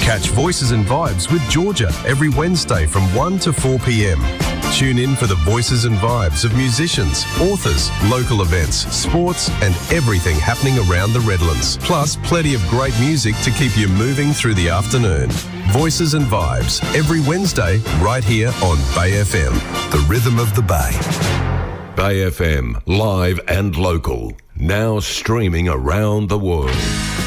Catch Voices and Vibes with Georgia every Wednesday from 1 to 4 p.m. Tune in for the voices and vibes of musicians, authors, local events, sports and everything happening around the Redlands. Plus, plenty of great music to keep you moving through the afternoon. Voices and Vibes every Wednesday right here on Bay FM, the rhythm of the Bay. Bay FM, live and local, now streaming around the world.